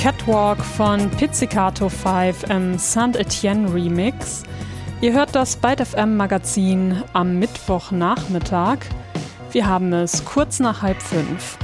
Catwalk von Pizzicato 5 im Saint-Etienne Remix. Ihr hört das Byte FM Magazin am Mittwochnachmittag. Wir haben es kurz nach 4:30.